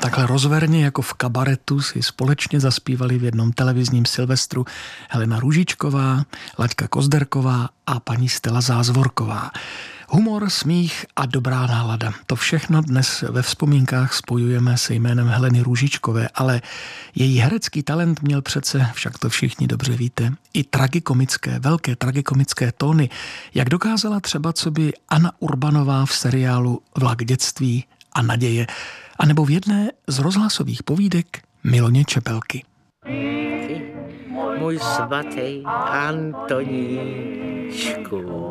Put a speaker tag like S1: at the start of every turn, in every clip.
S1: takhle rozverně jako v kabaretu si společně zaspívali v jednom televizním Silvestru Helena Růžičková, Laďka Kozderková a paní Stella Zázvorková. Humor, smích a dobrá nálada. To všechno dnes ve vzpomínkách spojujeme se jménem Heleny Růžičkové, ale její herecký talent měl přece, však to všichni dobře víte, i tragikomické, velké tragikomické tóny, jak dokázala třeba coby Anna Urbanová v seriálu Vlak dětství a naděje, anebo v jedné z rozhlasových povídek Miloně Čepelky.
S2: Můj svatý Antoníčku,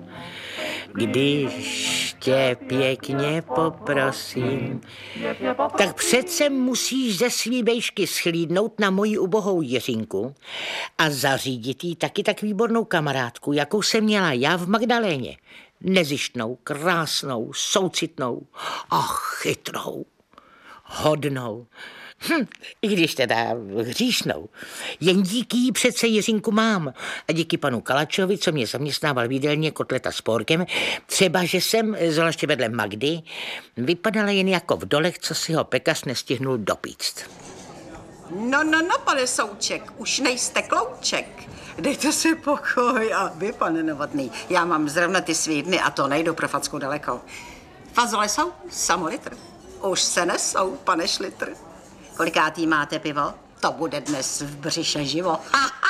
S2: když tě pěkně poprosím, tak přece musíš ze svý bejšky schlídnout na moji ubohou Jiřinku a zařídit jí taky tak výbornou kamarádku, jakou jsem měla já v Magdaléně. Nezištnou, krásnou, soucitnou a chytrou, hodnou. I když teda hříšnou. Jen díky jí přece Jiřinku mám. A díky panu Kalačovi, co mě zaměstnával v jídelně Kotleta s porkem, třeba, že jsem, zvláště vedle Magdy, vypadala jen jako v dolech, co si ho pekař nestihnul dopíct.
S3: No, pane Souček, už nejste klouček. Dejte si pokoj a vy, pane Novotný. Já mám zrovna ty svý dny a to nejdu pro facku daleko. Fazole jsou samolitr. Už se nesou, pane Šlitr. Kolikátý máte pivo? To bude dnes v břiše živo.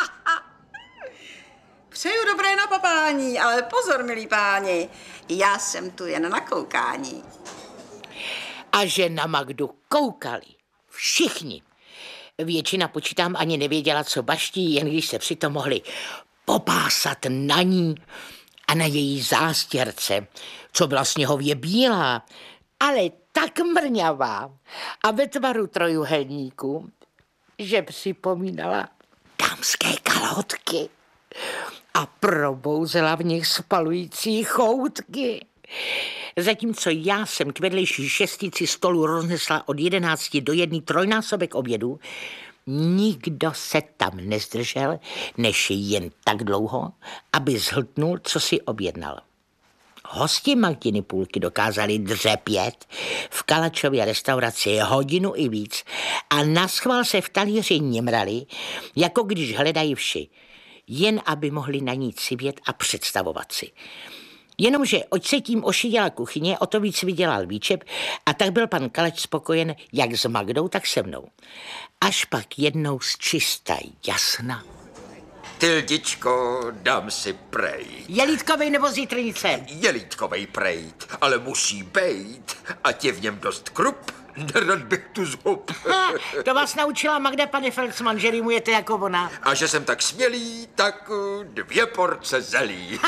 S3: Přeju dobré napapání, ale pozor, milí páni, já jsem tu jen na koukání.
S2: A že na Magdu koukali všichni. Většina, počítám, ani nevěděla, co baští, jen když se přitom mohli popásat na ní a na její zástěrce, co byla sněhově bílá, ale tak mrňavá a ve tvaru trojuhelníku, že připomínala dámské kalhotky a probouzela v nich spalující choutky. Zatímco já jsem k vedlejší šestici stolu roznesla od 11 do 1 trojnásobek obědu, nikdo se tam nezdržel, než jen tak dlouho, aby zhltnul, co si objednal. Hosti Magdiny půlky dokázali dřepět v Kalačově restauraci hodinu i víc a naschvál se v talíři nimrali, jako když hledají vši, jen aby mohli na ní civět a představovat si. Jenomže oč se tím ošíděla kuchyně, o to víc vydělal výčep a tak byl pan Kalač spokojen jak s Magdou, tak se mnou. Až pak jednou z čista jasna.
S4: Tyldičko, dám si prejt.
S2: Jelítkovej nebo zítrnice?
S4: Jelítkovej prejt, ale musí bejt, ať je v něm dost krup. Nerad bych tu zhub.
S2: To vás naučila Magda, pane Felsman, že rýmujete jako ona.
S4: A že jsem tak smělý, tak 2 porce zelí.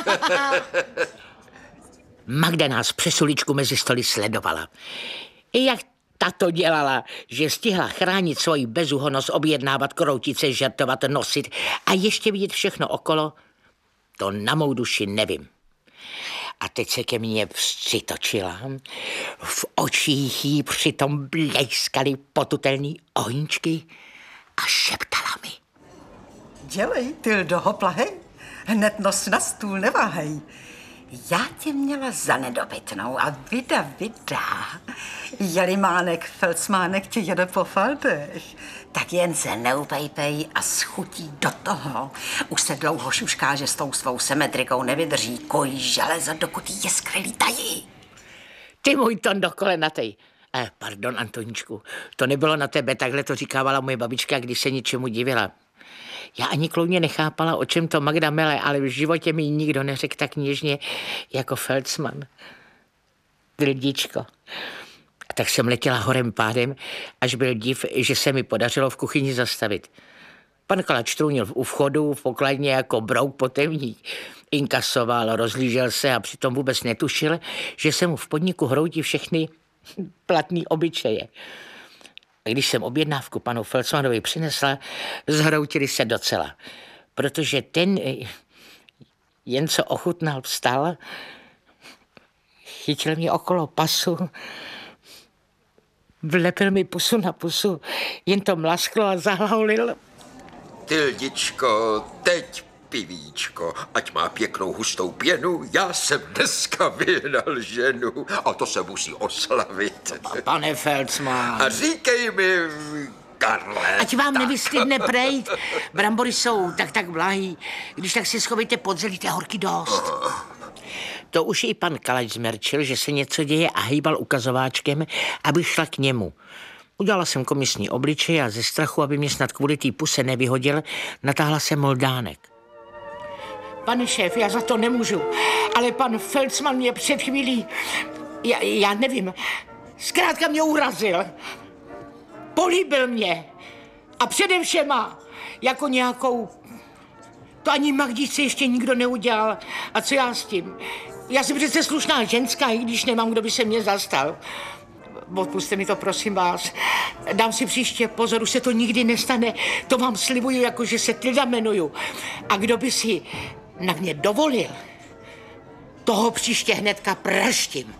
S2: Magda nás přes uličku mezi stoly sledovala. I jak tato dělala, že stihla chránit svoji bezúhonnost, objednávat, kroutit se, žertovat, nosit a ještě vidět všechno okolo, to na mou duši nevím. A teď se ke mně přitočila, v očích jí přitom blejskaly potutelný ohníčky a šeptala mi.
S3: Dělej, Tyldo, hoplahej, hned nos na stůl neváhej. Já tě měla za nedobytnou a vida. Jelimánek, Felsmánek tě jede po faldech. Tak jen se neupejpej a schutí do toho. Už se dlouho šušká, že s tou svou symetrikou nevydrží. Kojí železo, dokud jí jiskry lítají.
S2: Ty můj ton do kolenatej. Pardon, Antoníčku, to nebylo na tebe, takhle to říkávala moje babička, když se něčemu divila. Já ani kloudně nechápala, o čem to Magda mele, ale v životě mi nikdo neřekl tak něžně jako Felsman. Tyldičko. A tak jsem letěla horem pádem, až byl div, že se mi podařilo v kuchyni zastavit. Pan Kalač trůnil u vchodu v pokladně jako brouk potevník. Inkasoval, rozlížel se a přitom vůbec netušil, že se mu v podniku hroutí všechny platný obyčeje. A když jsem objednávku panu Felsmanovi přinesla, zhroutili se docela. Protože ten, jen co ochutnal, vstal, chytil mě okolo pasu, vlepil mi pusu na pusu, jen to mlasklo a zahlaulil.
S4: Tyldičko, teď pivíčko, ať má pěknou hustou pěnu, já jsem dneska vyhnal ženu a to se musí oslavit.
S2: Pane Felcman.
S4: A říkej mi, Karle.
S2: Ať vám
S4: tak.
S2: nevystydne prejít. Brambory jsou tak blahý. Když tak si schovejte pod zelí, to je horký dost. To už i pan Kalač zmerčil, že se něco děje a hejbal ukazováčkem, abych šla k němu. Udělala jsem komisní obličej a ze strachu, aby mě snad kvůli té puse nevyhodil, natáhla jsem moldánek. Pane šéf, já za to nemůžu, ale pan Felcman mě před chvílí, já nevím, zkrátka mě urazil. Políbil mě a přede všema jako nějakou... To ani Magdičce ještě nikdo neudělal. A co já s tím? Já jsem přece slušná ženská, i když nemám, kdo by se mě zastal. Odpusťte mi to, prosím vás. Dám si příště pozor, už se to nikdy nestane. To vám slibuju, jako že se Tilda jmenuju. A kdo by si na mě dovolil, toho příště hnedka praštím.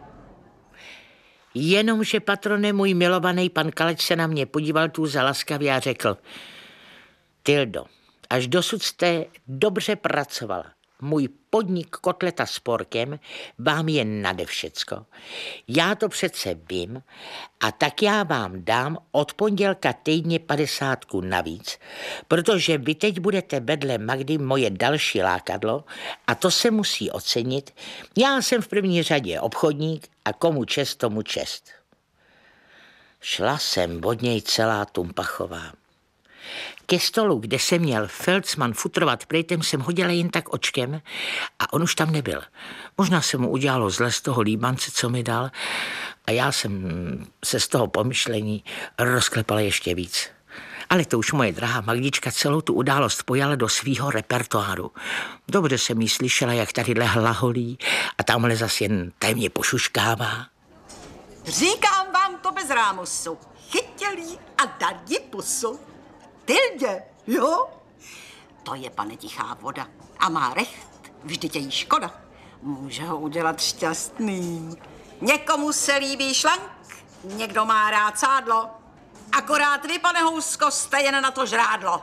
S2: Jenomže, patrone, můj milovaný pan Kalač se na mě podíval tu zalaskavě a řekl: Tildo, až dosud jste dobře pracovala. Můj podnik Kotleta s porkem vám je nade všecko. Já to přece vím a tak já vám dám od pondělka týdně 50 navíc, protože vy teď budete vedle Magdy moje další lákadlo a to se musí ocenit. Já jsem v první řadě obchodník a komu čest, tomu čest. Šla jsem od něj celá tumpachová. Ke stolu, kde se měl Felcman futrovat plejtem, jsem hodila jen tak očkem a on už tam nebyl. Možná se mu udělalo zle z toho líbance, co mi dal, a já jsem se z toho pomyšlení rozklepala ještě víc. Ale to už moje drahá Magdička celou tu událost pojala do svýho repertoáru. Dobře jsem jí slyšela, jak tadyhle hlaholí a tamhle zas jen tajemně pošuškává.
S3: Říkám vám to bez rámusu. Chytil jí a dal jí pusu. Tildě, jo? To je, pane, tichá voda. A má recht, vždyť je jí škoda. Může ho udělat šťastný. Někomu se líbí šlank, někdo má rád sádlo. Akorát vy, pane Housko, jste jen na to žrádlo.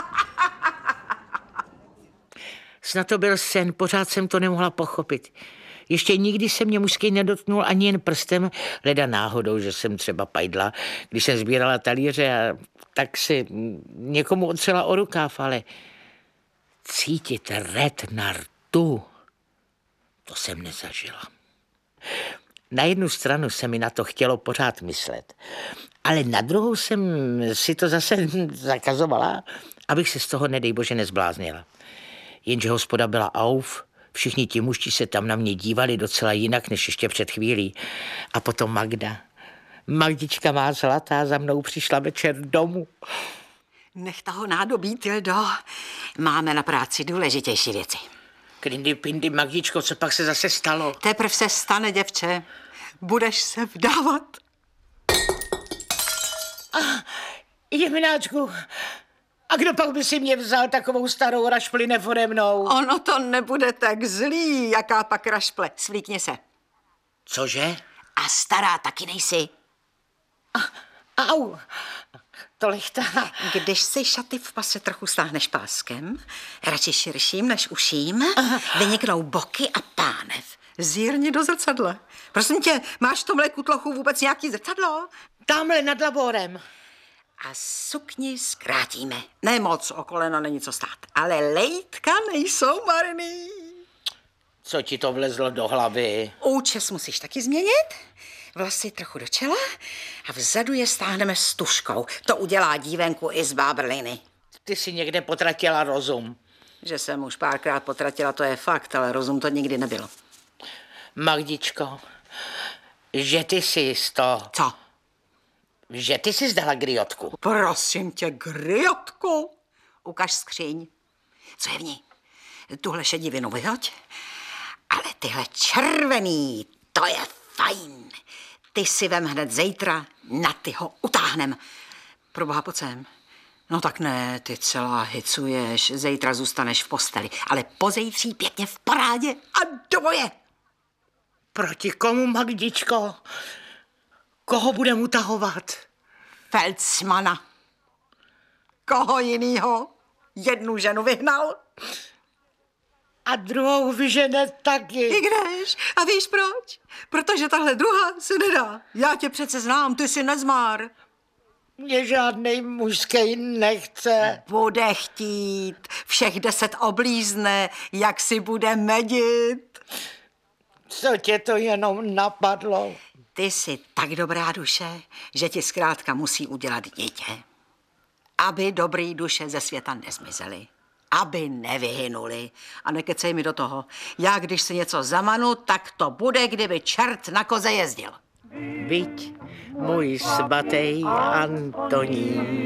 S2: Snad to byl sen, pořád jsem to nemohla pochopit. Ještě nikdy se mě mužský nedotknul ani jen prstem, leda náhodou, že jsem třeba pajdla, když jsem sbírala talíře a tak si někomu otřela o rukáv, ale cítit red na rtu, to jsem nezažila. Na jednu stranu se mi na to chtělo pořád myslet, ale na druhou jsem si to zase zakazovala, abych se z toho, nedej bože, nezbláznila. Jenže hospoda byla auf, všichni ti mužti se tam na mě dívali docela jinak, než ještě před chvílí. A potom Magda. Magdička má zlatá za mnou přišla večer domů.
S3: Nech toho nádobí, Tildo. Máme na práci důležitější věci.
S2: Krindy pindy, Magdičko, co pak se zase stalo?
S3: Teprv se stane, děvče. Budeš se vdávat.
S2: Jemináčku, a kdo pak by si mě vzal takovou starou rašpli nefode mnou?
S3: Ono to nebude tak zlý, jaká pak rašple. Svlíkni se.
S2: Cože?
S3: A stará taky nejsi.
S2: Au, to lichtá.
S3: Když si šaty v pase trochu stáhneš páskem, radši širším než uším, vyniknou boky a pánev. Zírni do zrcadla. Prosím tě, máš v tomhle kutlochu vůbec nějaký zrcadlo?
S2: Tamhle nad laborem.
S3: A sukni zkrátíme. Ne moc, o kolena není co stát. Ale lejtka nejsou marný.
S2: Co ti to vlezlo do hlavy?
S3: Účes musíš taky změnit. Vlasy trochu do čela a vzadu je stáhneme s tuškou. To udělá dívenku i z bábrliny.
S2: Ty si někde potratila rozum.
S3: Že jsem už párkrát potratila, to je fakt, ale rozum to nikdy nebylo.
S2: Magdičko, že ty jsi
S3: Co?
S2: Že ty jsi zdala griotku.
S3: Prosím tě, griotku. Ukaž skříň. Co je v ní? Tuhle šedivinu vyhoď. Ale tyhle červený, to je fajn. Ty si vem hned zítra, na ty ho utáhnem. Proboha, pojď sem. No tak ne, ty celá hicuješ, zítra zůstaneš v posteli, ale pozejtří pěkně v parádě a do boje.
S2: Proti komu, Magdičko? Koho budem utahovat?
S3: Felcmana. Koho jinýho? Jednu ženu vyhnal.
S2: A druhou vyžene taky.
S3: I kdež? A víš proč? Protože tahle druhá se nedá. Já tě přece znám, ty jsi nezmár.
S2: Mě žádnej mužský nechce.
S3: Bude chtít. Všech 10 oblízne, jak si bude medit.
S2: Co tě to jenom napadlo?
S3: Ty jsi tak dobrá duše, že ti zkrátka musí udělat dítě. Aby dobrý duše ze světa nezmizely. Aby nevyhynuli. A nekecej mi do toho. Já, když si něco zamanu, tak to bude, kdyby čert na koze jezdil.
S2: Viď, můj svatý Antonín.